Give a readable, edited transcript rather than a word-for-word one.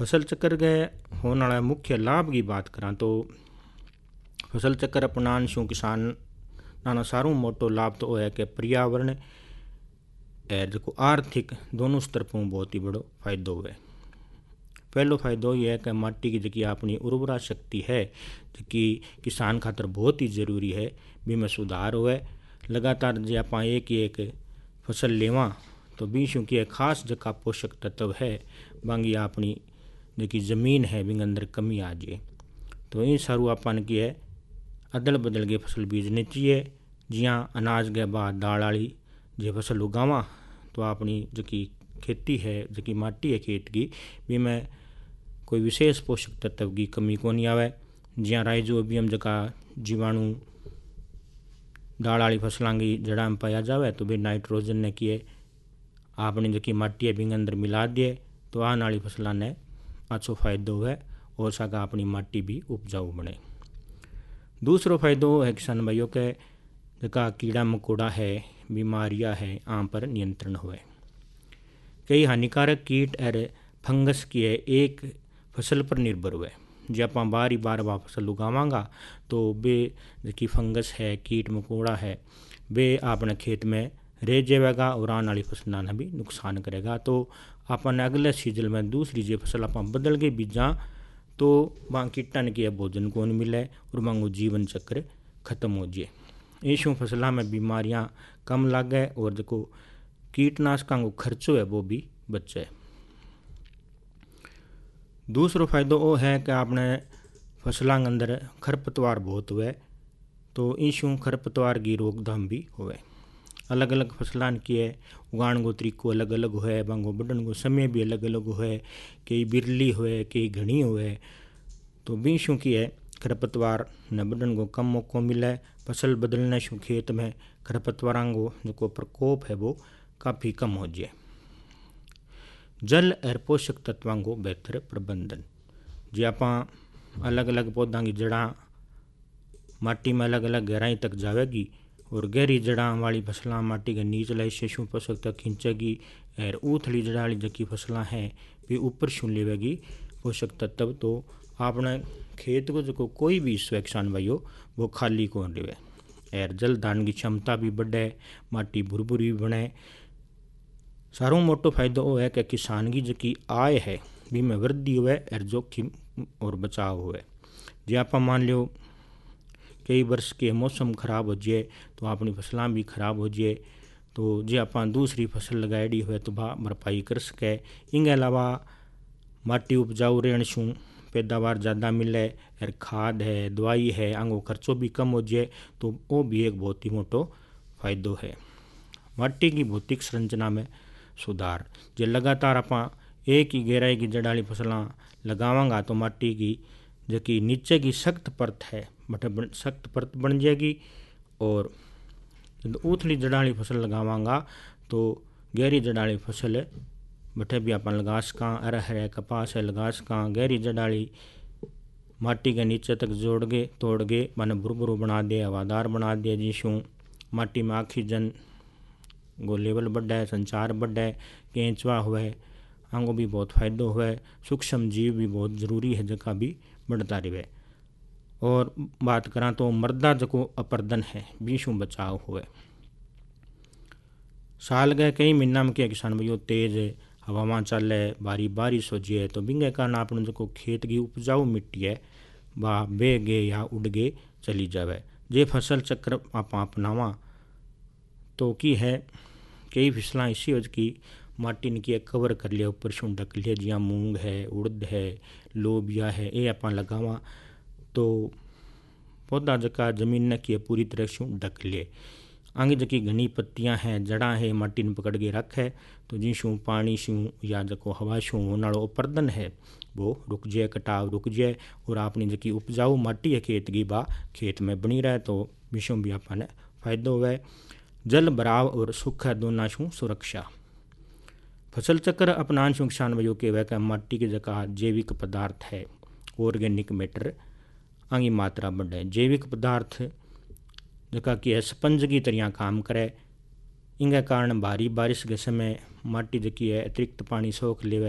फसल चक्र के होने वाला मुख्य लाभ की बात करा तो फसल चक्र अपनाने से किसान नाना सारू मोटो लाभ तो है कि पर्यावरण और जो आर्थिक दोनों तरफों बहुत ही बड़ो फायदो हुए। पहलो फायदो ये है कि माटी की जी अपनी उर्वरा शक्ति है जी किसान खातर बहुत ही जरूरी है, बीमें सुधार हुए। लगातार जो आप एक ही एक फसल लेवा तो बीसों की खास जगह पोषक तत्व है बांगी अपनी जी जमीन है बिंग अंदर कमी आ जाए। तो इन सारू अपन की है अदल बदल के फसल बीजनी चाहिए। जिया अनाज के बाद दाल वाली जो फसल उगावा तो अपनी जी खेती है जी माटी है खेत की भी में कोई विशेष पोषक तत्व की कमी को नहीं आवे। जिया राइजोबियम जका जीवाणु दाल वाली फसलों की जड़ा में पाया जाए तो भी नाइट्रोजन ने किए अपनी जी माटी है बिंग अंदर मिला दिए तो आने वाली फसलों ने अच्छो फायदो है और सका अपनी माटी भी उपजाऊ बने। दूसरो फायदो है किसान भाइयों के जका कीड़ा मकोड़ा है बीमारियां है आम पर नियंत्रण हुए। कई हानिकारक कीट और फंगस की है एक फसल पर निर्भर हुए। जब आप बारी बार फसल उगावांगा तो बे जी फंगस है कीट मकोड़ा है वे अपने खेत में रह जाएगा और आने वाली फसलों ने भी नुकसान करेगा। तो अपन अगले सीजन में दूसरी जो फसल आप बदल के बीजा तो वहाँ कीटन के भोजन को नहीं मिले और वहाँ जीवन चक्र खत्म हो जाए। ऐसों फसलों में बीमारियां कम लागे और जो कीटनाशकों को खर्चो है वो भी बचे। दूसरो फायदो वो है कि आपने फसलों के अंदर खरपतवार बहुत हुए तो ऐसों खरपतवार की रोकथाम भी हुए। अलग अलग फसलों की है उगाने को तरीको अलग अलग हुए बांगो बढ़ने को समय भी अलग अलग हुए कई बिरली हुए कई घनी हुए तो बीसों की है खरपतवार न बढ़ने को कम मौको मिले। फसल बदलने से खेत में खरपतवारों को जो प्रकोप है वो काफ़ी कम हो जाए। जल और पोषक तत्वों को बेहतर प्रबंधन जी आप अलग अलग पौधों की जड़ा माटी में अलग अलग गहराई तक जाएगी और गहरी जड़ा वाली फसलें माटी के नीचले हिस्से पोषक तक खींचेगी और उथली जड़ा वाली जकी फसलें हैं वे ऊपर शू लेवेगी पोषक तत्व। तो आपने खेत को जो कोई भी हिस्सा किसान भाइयों वो खाली कौन रहे और जल धारण की क्षमता भी बढ़े माटी भुरभुरी भी बने। सारों मोटो फायदो वो है कि किसान की जी आय है भी में वृद्धि हुए और जोखिम और बचाव हुए। जो आप मान लो कई वर्ष के मौसम खराब हो जाए तो अपनी फसलें भी खराब हो जाए तो जो आप दूसरी फसल लगाई हुए तो भरपाई कर सके। इनके अलावा माटी उपजाऊ रहने से पैदावार ज़्यादा मिले और खाद है दवाई है आंगो खर्चों भी कम हो जाए तो वो भी एक बहुत ही मोटो फायदो है। माटी की भौतिक संरचना में सुधार जो लगातार आप एक ही गहराई की जड़ वाली फसलें लगावांगा तो माटी की जो कि नीचे की सख्त परत है बटे सख्त परत बन जाएगी और उथली जड़ वाली फसल लगावांगा तो गहरी जड़ वाली फसल बटे भी अपन लगा सका। अरहर है कपास है लगा सका गहरी जड़ वाली माटी के नीचे तक जोड़ के तोड़ के मैंने भुरभुरु बना दिया हवादार बना दिया जिसू माटी में ऑक्सीजन को लेवल बढ़े संचार बढ़े केंचुआ हुए आंगो भी बहुत फायदो हुए। सूक्ष्म जीव भी बहुत जरूरी है जगह भी बढ़ता रहे। और बात करा तो मृदा जो अपर्दन है बीसों बचाव हुए। साल गए कई महीना में क्या किसान भाइयों तेज हवामान चले भारी बारिश हो जाए तो बिंगे कारण अपने जो खेत की उपजाऊ मिट्टी है वह बह गए या उड़ गए चली जाए। जे फसल चक्र आप अपनावा तो की है कई फसलें इसी वजह की माटी ने की कवर कर लिया ऊपर से ढक लिया जिया मूंग है उड़द है लोबिया है ये आप लगावा तो पौधा जका जमीन ने की पूरी तरह से ढक लिए। आगे जकी घनी पत्तियां हैं जड़ा है माटी ने पकड़ के रखे तो जिसू पानी शू या जो हवा शू होने वालों अपर्दन है वो रुक जाए कटाव रुक जाए और अपनी जकी उपजाऊ माटी है खेत की बा खेत में बनी रहे तो विषों भी अपन फायदो हुए। जल भराव और सूखा दोनों शू सुरक्षा फसल चक्र अपनान शू किसान भाइयों के वह माटी की जगह जैविक पदार्थ है ऑर्गेनिक मैटर आगे मात्रा बढ़े। जैविक पदार्थ जका कि है स्पंज की तरह काम करे। इनके कारण भारी बारिश के समय माटी जकी है अतिरिक्त पानी सोख लेवे